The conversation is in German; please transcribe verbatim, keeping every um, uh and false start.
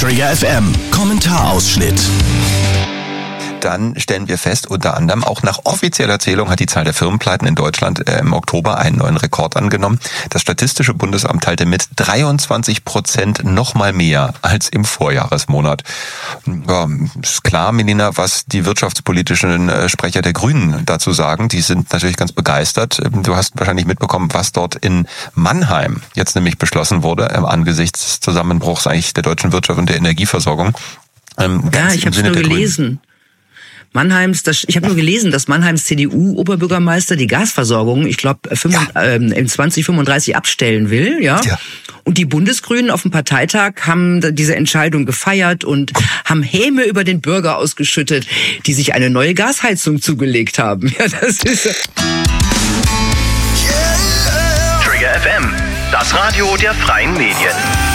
Trigger F M Kommentarausschnitt. Dann stellen wir fest, unter anderem auch nach offizieller Zählung hat die Zahl der Firmenpleiten in Deutschland äh, im Oktober einen neuen Rekord angenommen. Das Statistische Bundesamt teilte mit, dreiundzwanzig Prozent noch mal mehr als im Vorjahresmonat. Ja, ist klar, Melina, was die wirtschaftspolitischen äh, Sprecher der Grünen dazu sagen. Die sind natürlich ganz begeistert. Du hast wahrscheinlich mitbekommen, was dort in Mannheim jetzt nämlich beschlossen wurde, äh, angesichts des Zusammenbruchs eigentlich der deutschen Wirtschaft und der Energieversorgung. Ähm, ja, ich habe es nur gelesen. Mannheims, das, ich habe nur gelesen, dass Mannheims C D U-Oberbürgermeister die Gasversorgung, ich glaube, ja. ähm, im zwanzig fünfunddreißig abstellen will, ja? ja. Und die Bundesgrünen auf dem Parteitag haben diese Entscheidung gefeiert und haben Häme über den Bürger ausgeschüttet, die sich eine neue Gasheizung zugelegt haben. Ja, das ist Trigger F M, das Radio der freien Medien.